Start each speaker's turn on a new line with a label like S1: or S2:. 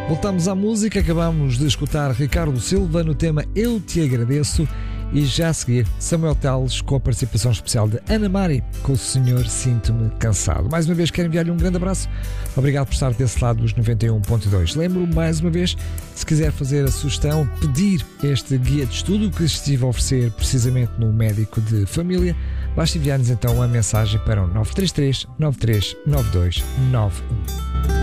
S1: Voltamos à música, acabamos de escutar Ricardo Silva no tema Eu Te Agradeço e já a seguir Samuel Teles com a participação especial de Ana Mari com o Senhor Sinto-me Cansado. Mais uma vez quero enviar-lhe um grande abraço, obrigado por estar desse lado dos 91.2. Lembro mais uma vez, se quiser fazer a sugestão, pedir este guia de estudo que estive a oferecer precisamente no Médico de Família, basta enviar-nos então uma mensagem para o 933 93 92 91.